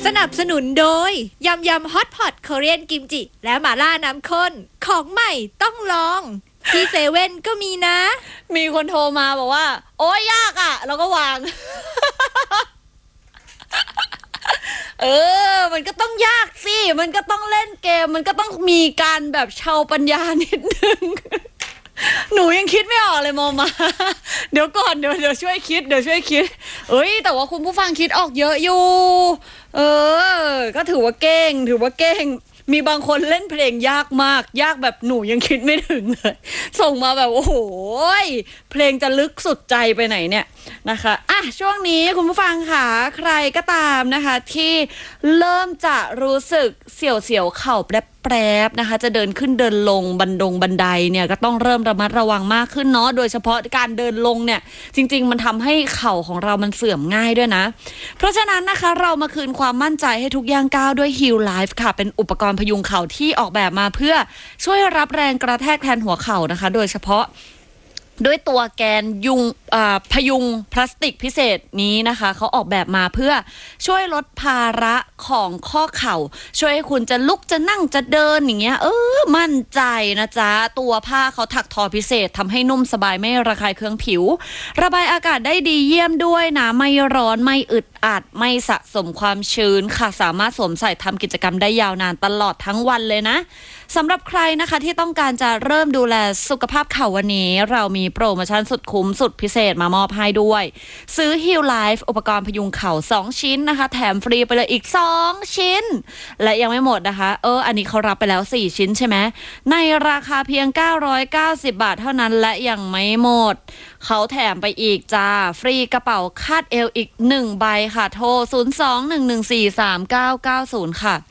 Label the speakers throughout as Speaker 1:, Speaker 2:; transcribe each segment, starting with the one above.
Speaker 1: นับสนุนโดยยำยำฮอตพอตคอเรียนกิมจิและหม่าล่าน้ำข้นของใหม่ต้องลองที่เซเว่นก็มีนะ
Speaker 2: มีคนโทรมาบอกว่าโอ้ยยากอ่ะแล้วก็วาง มันก็ต้องยากสิมันก็ต้องเล่นเกมมันก็ต้องมีการแบบเชาปัญญานิดนึง หนูยังคิดไม่ออกเลยมอมา เดี๋ยวก่อนเดี๋ยวช่วยคิดแต่ว่าคุณผู้ฟังคิดออกเยอะอยู่ก็ถือว่าเก่งมีบางคนเล่นเพลงยากมากยากแบบหนูยังคิดไม่ถึงเลยส่งมาแบบโอ้โหเพลงจะลึกสุดใจไปไหนเนี่ยนะคะช่วงนี้คุณผู้ฟังค่ะใครก็ตามนะคะที่เริ่มจะรู้สึกเสียวเข่าแปรบนะคะจะเดินขึ้นเดินลงบันไดเนี่ยก็ต้องเริ่มระมัดระวังมากขึ้นเนาะโดยเฉพาะการเดินลงเนี่ยจริงๆมันทำให้เข่าของเรามันเสื่อมง่ายด้วยนะเพราะฉะนั้นนะคะเรามาคืนความมั่นใจให้ทุกย่างก้าวด้วย Heal Life ค่ะเป็นอุปกรณ์พยุงเข่าที่ออกแบบมาเพื่อช่วยรับแรงกระแทกแทนหัวเข่านะคะโดยเฉพาะด้วยตัวแกนพยุงพลาสติกพิเศษนี้นะคะเขาออกแบบมาเพื่อช่วยลดภาระของข้อเข่าช่วยให้คุณจะลุกจะนั่งจะเดินอย่างเงี้ยมั่นใจนะจ๊ะตัวผ้าเขาถักทอพิเศษทำให้นุ่มสบายไม่ระคายเคืองผิวระบายอากาศได้ดีเยี่ยมด้วยนะไม่ร้อนไม่อึดอัดไม่สะสมความชื้นค่ะสามารถสวมใส่ทำกิจกรรมได้ยาวนานตลอดทั้งวันเลยนะสำหรับใครนะคะที่ต้องการจะเริ่มดูแลสุขภาพเข่าวันนี้เรามีโปรโมชั่นสุดคุ้มสุดพิเศษมามอบให้ด้วยซื้อ Heal Life อุปกรณ์พยุงเข่า2ชิ้นนะคะแถมฟรีไปเลยอีก2ชิ้นและยังไม่หมดนะคะอันนี้เขารับไปแล้ว4ชิ้นใช่ไหมในราคาเพียง990 บาทเท่านั้นและยังไม่หมดเขาแถมไปอีกจ้าฟรีกระเป๋าคาดเอวอีก1ใบค่ะโทร02-114-3990ค่ะ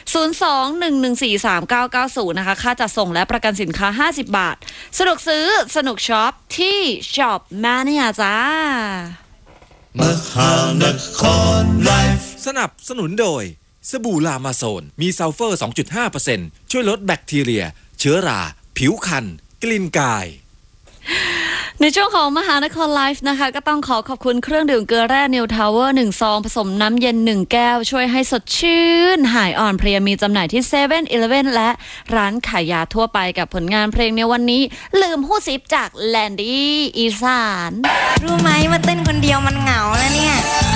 Speaker 2: 02-114-3990นะคะค่าจัดส่งและประกันสินค้า50 บาทสนุกซื้อสนุกช็อปที่ช็อปมาเนี่ยจ้ามหานครไลฟ์
Speaker 3: สนับสนุนโดยสบู่ลามาโซนมีซัลเฟอร์ 2.5% ช่วยลดแบคทีเรียเชื้อราผิวคันกลิ่นกาย
Speaker 2: ในช่วงของมหานครไลฟ์นะคะก็ต้องขอบคุณเครื่องดื่มเกลือแร่นิวทาวเวอร์1ซองผสมน้ำเย็น1แก้วช่วยให้สดชื่นหายอ่อนเพลียมีจำหน่ายที่ 7-Eleven และร้านขายยาทั่วไปกับผลงานเพลงในวันนี้ลืมหู้ซิปจากแลนดี้อีสาน
Speaker 4: รู้ไหมมาเต้นคนเดียวมันเหงาแล้วเนี่ย